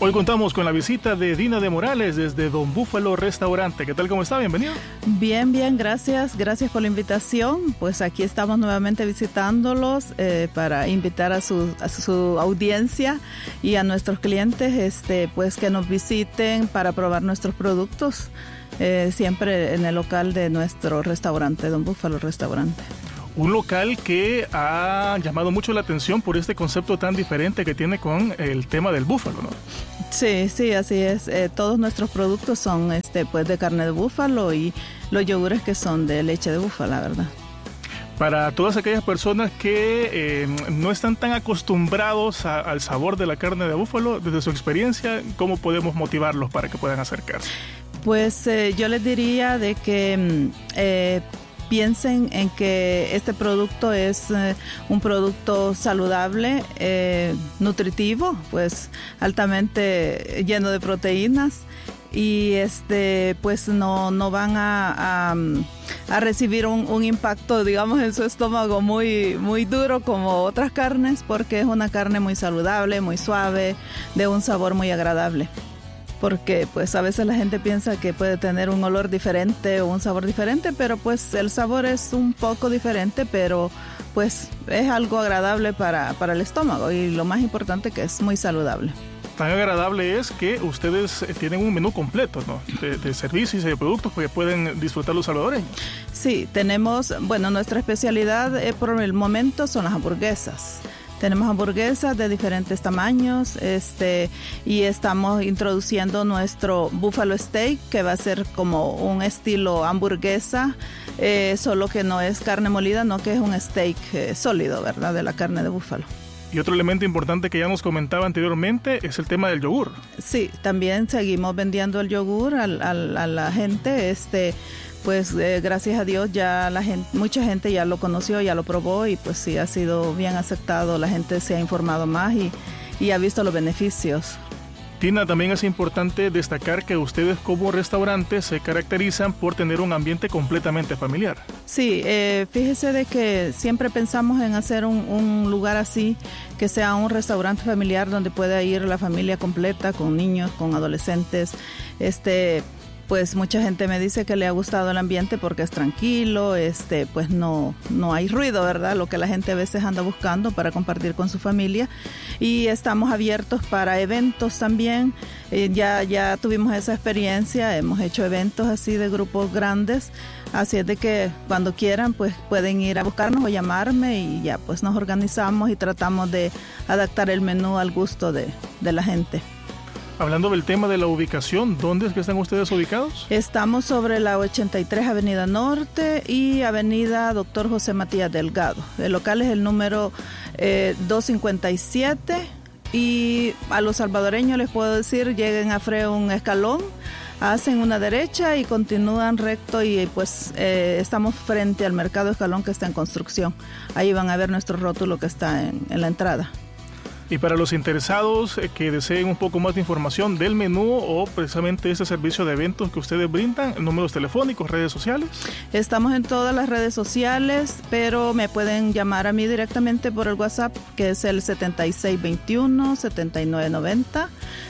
Hoy contamos con la visita de Dina de Morales desde Don Búfalo Restaurante. ¿Qué tal? ¿Cómo está? Bienvenido. Bien, gracias. Gracias por la invitación. Pues aquí estamos nuevamente visitándolos para invitar a su audiencia y a nuestros clientes pues que nos visiten para probar nuestros productos, siempre en el local de nuestro restaurante, Don Búfalo Restaurante. Un local que ha llamado mucho la atención por este concepto tan diferente que tiene con el tema del búfalo, ¿no? Sí, así es. Todos nuestros productos son pues de carne de búfalo y los yogures que son de leche de búfalo, la verdad. Para todas aquellas personas que no están tan acostumbrados al sabor de la carne de búfalo, desde su experiencia, ¿cómo podemos motivarlos para que puedan acercarse? Pues yo les diría de que piensen en que este producto es un producto saludable, nutritivo, pues altamente lleno de proteínas y pues no van a recibir un impacto, digamos, en su estómago muy duro como otras carnes, porque es una carne muy saludable, muy suave, de un sabor muy agradable. Porque pues a veces la gente piensa que puede tener un olor diferente o un sabor diferente, pero pues el sabor es un poco diferente, pero pues es algo agradable para el estómago y lo más importante que es muy saludable. Tan agradable es que ustedes tienen un menú completo, ¿no? de servicios y de productos que pueden disfrutar los salvadoreños. Sí, tenemos, nuestra especialidad por el momento son las hamburguesas. Tenemos hamburguesas de diferentes tamaños y estamos introduciendo nuestro Buffalo Steak, que va a ser como un estilo hamburguesa, solo que no es carne molida, no que es un steak sólido, ¿verdad? De la carne de búfalo. Y otro elemento importante que ya nos comentaba anteriormente es el tema del yogur. Sí, también seguimos vendiendo el yogur a la gente, pues gracias a Dios ya mucha gente ya lo conoció, ya lo probó y pues sí ha sido bien aceptado, la gente se ha informado más y ha visto los beneficios. Dina, también es importante destacar que ustedes como restaurante se caracterizan por tener un ambiente completamente familiar. Sí, fíjese de que siempre pensamos en hacer un lugar así, que sea un restaurante familiar donde pueda ir la familia completa, con niños, con adolescentes, pues mucha gente me dice que le ha gustado el ambiente porque es tranquilo, pues no hay ruido, ¿verdad? Lo que la gente a veces anda buscando para compartir con su familia. Y estamos abiertos para eventos también. Ya tuvimos esa experiencia, hemos hecho eventos así de grupos grandes. Así es de que cuando quieran pues pueden ir a buscarnos o llamarme y ya pues nos organizamos y tratamos de adaptar el menú al gusto de la gente. Hablando del tema de la ubicación, ¿dónde es que están ustedes ubicados? Estamos sobre la 83 Avenida Norte y Avenida Dr. José Matías Delgado. El local es el número 257 y a los salvadoreños les puedo decir, lleguen a un escalón, hacen una derecha y continúan recto y pues estamos frente al Mercado Escalón que está en construcción. Ahí van a ver nuestro rótulo que está en la entrada. Y para los interesados que deseen un poco más de información del menú o precisamente ese servicio de eventos que ustedes brindan, números telefónicos, redes sociales. Estamos en todas las redes sociales, pero me pueden llamar a mí directamente por el WhatsApp, que es el 7621-7990,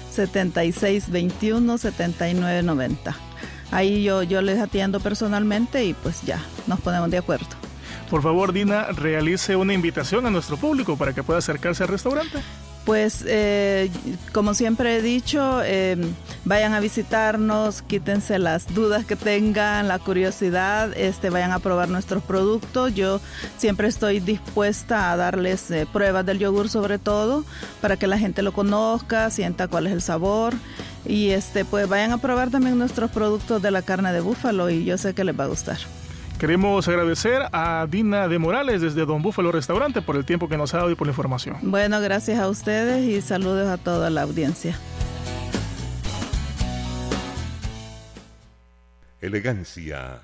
7621-7990. Ahí yo les atiendo personalmente y pues ya nos ponemos de acuerdo. Por favor, Dina, realice una invitación a nuestro público para que pueda acercarse al restaurante. Pues, como siempre he dicho, vayan a visitarnos, quítense las dudas que tengan, la curiosidad, vayan a probar nuestros productos. Yo siempre estoy dispuesta a darles pruebas del yogur sobre todo, para que la gente lo conozca, sienta cuál es el sabor. Y pues vayan a probar también nuestros productos de la carne de búfalo y yo sé que les va a gustar. Queremos agradecer a Dina de Morales desde Don Búfalo Restaurante por el tiempo que nos ha dado y por la información. Bueno, gracias a ustedes y saludos a toda la audiencia. Elegancia,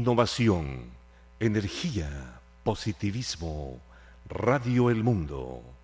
innovación, energía, positivismo. Radio El Mundo.